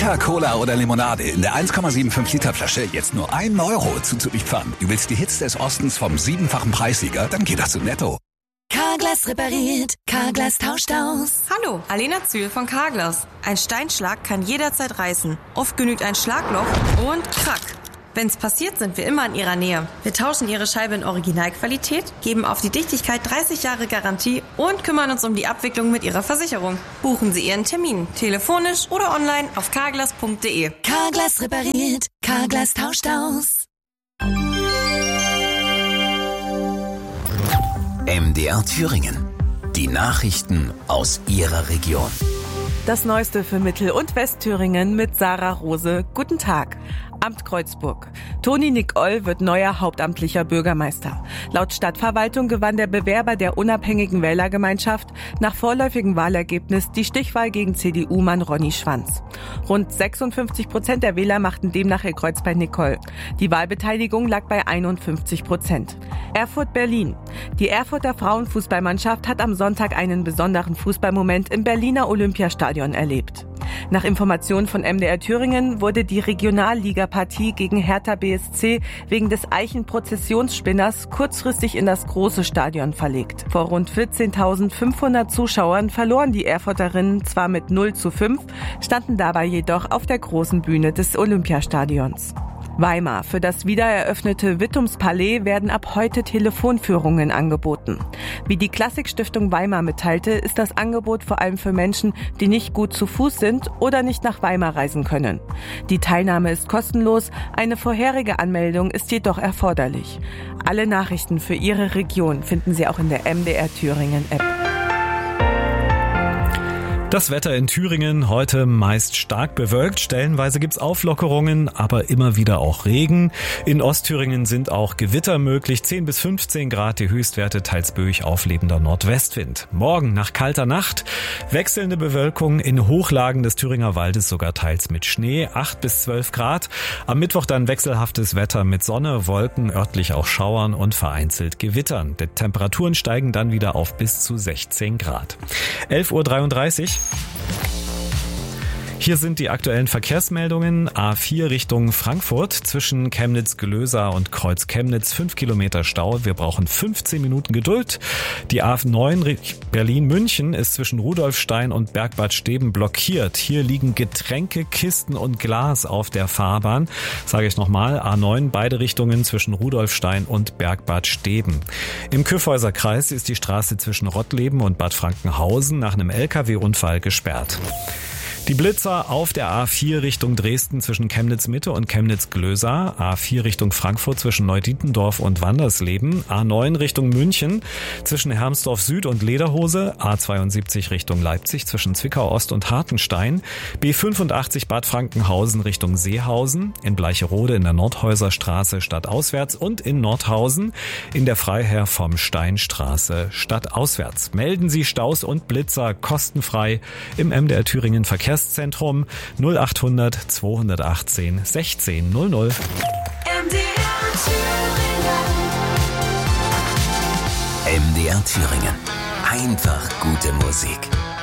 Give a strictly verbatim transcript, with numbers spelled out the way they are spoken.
Wodka, Cola oder Limonade in der eins Komma fünfundsiebzig Liter Flasche jetzt nur ein Euro zuzulieferern. Du willst die Hits des Ostens vom siebenfachen Preissieger? Dann geht das zu Netto. Carglass repariert, Carglass tauscht aus. Hallo, Alena Zühl von Carglass. Ein Steinschlag kann jederzeit reißen. Oft genügt ein Schlagloch und krack. Wenn's passiert, sind wir immer in Ihrer Nähe. Wir tauschen Ihre Scheibe in Originalqualität, geben auf die Dichtigkeit dreißig Jahre Garantie und kümmern uns um die Abwicklung mit Ihrer Versicherung. Buchen Sie Ihren Termin, telefonisch oder online auf carglass punkt de. Carglass repariert, Carglass tauscht aus. M D R Thüringen. Die Nachrichten aus Ihrer Region. Das Neueste für Mittel- und Westthüringen mit Sarah Rose. Guten Tag. Amt Kreuzburg. Toni Nicol wird neuer hauptamtlicher Bürgermeister. Laut Stadtverwaltung gewann der Bewerber der unabhängigen Wählergemeinschaft nach vorläufigem Wahlergebnis die Stichwahl gegen C D U-Mann Ronny Schwanz. Rund sechsundfünfzig Prozent der Wähler machten demnach ihr Kreuz bei Nicol. Die Wahlbeteiligung lag bei einundfünfzig Prozent. Erfurt-Berlin. Die Erfurter Frauenfußballmannschaft hat am Sonntag einen besonderen Fußballmoment im Berliner Olympiastadion erlebt. Nach Informationen von M D R Thüringen wurde die Regionalligapartie gegen Hertha B S C wegen des Eichenprozessionsspinners kurzfristig in das große Stadion verlegt. Vor rund vierzehntausendfünfhundert Zuschauern verloren die Erfurterinnen zwar mit null zu fünf, standen dabei jedoch auf der großen Bühne des Olympiastadions. Weimar. Für das wiedereröffnete Wittumspalais werden ab heute Telefonführungen angeboten. Wie die Klassikstiftung Weimar mitteilte, ist das Angebot vor allem für Menschen, die nicht gut zu Fuß sind oder nicht nach Weimar reisen können. Die Teilnahme ist kostenlos, eine vorherige Anmeldung ist jedoch erforderlich. Alle Nachrichten für Ihre Region finden Sie auch in der M D R Thüringen App. Das Wetter in Thüringen heute meist stark bewölkt. Stellenweise gibt's Auflockerungen, aber immer wieder auch Regen. In Ostthüringen sind auch Gewitter möglich. zehn bis fünfzehn Grad die Höchstwerte, teils böig auflebender Nordwestwind. Morgen nach kalter Nacht wechselnde Bewölkung in Hochlagen des Thüringer Waldes, sogar teils mit Schnee, acht bis zwölf Grad. Am Mittwoch dann wechselhaftes Wetter mit Sonne, Wolken, örtlich auch Schauern und vereinzelt Gewittern. Die Temperaturen steigen dann wieder auf bis zu sechzehn Grad. elf Uhr dreiunddreißig. Hier sind die aktuellen Verkehrsmeldungen. A vier Richtung Frankfurt zwischen Chemnitz-Gelösa und Kreuz-Chemnitz fünf Kilometer Stau. Wir brauchen fünfzehn Minuten Geduld. Die A neun Berlin-München ist zwischen Rudolfstein und Bergbad Steben blockiert. Hier liegen Getränke, Kisten und Glas auf der Fahrbahn. Sage ich nochmal, A neun beide Richtungen zwischen Rudolfstein und Bergbad Steben. Im Kyffhäuser Kreis ist die Straße zwischen Rottleben und Bad Frankenhausen nach einem L K W-Unfall gesperrt. Die Blitzer auf der A vier Richtung Dresden zwischen Chemnitz-Mitte und Chemnitz-Glösa, A vier Richtung Frankfurt zwischen Neudietendorf und Wandersleben, A neun Richtung München zwischen Hermsdorf Süd und Lederhose, A zweiundsiebzig Richtung Leipzig zwischen Zwickau Ost und Hartenstein, B fünfundachtzig Bad Frankenhausen Richtung Seehausen, in Bleicherode in der Nordhäuserstraße stadtauswärts und in Nordhausen in der Freiherr vom Steinstraße stadtauswärts. Melden Sie Staus und Blitzer kostenfrei im M D R Thüringen Verkehrs Zentrum null achthundert zweihundertachtzehn sechzehn null null. M D R Thüringen. M D R Thüringen. Einfach gute Musik.